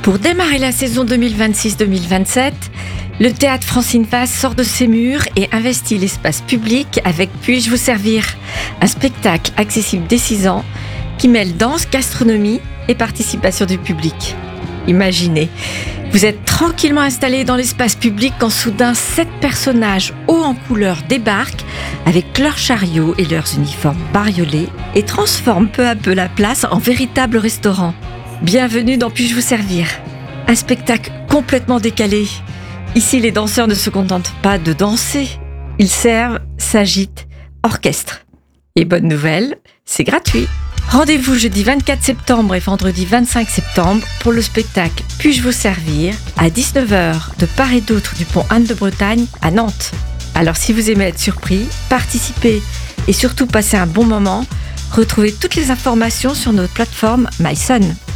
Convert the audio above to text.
Pour démarrer la saison 2026-2027, le théâtre Francine Vasse sort de ses murs et investit l'espace public avec Puis-je vous servir ? Un spectacle accessible dès 6 ans qui mêle danse, gastronomie et participation du public. Imaginez, vous êtes tranquillement installé dans l'espace public quand soudain 7 personnages hauts en couleur débarquent avec leurs chariots et leurs uniformes bariolés et transforment peu à peu la place en véritable restaurant. Bienvenue dans Puis-je vous servir ? Un spectacle complètement décalé. Ici, les danseurs ne se contentent pas de danser. Ils servent, s'agitent, orchestrent. Et bonne nouvelle, c'est gratuit. Rendez-vous jeudi 24 septembre et vendredi 25 septembre pour le spectacle Puis-je vous servir à 19h de part et d'autre du pont Anne de Bretagne à Nantes. Alors si vous aimez être surpris, participez et surtout passer un bon moment, retrouvez toutes les informations sur notre plateforme MySun.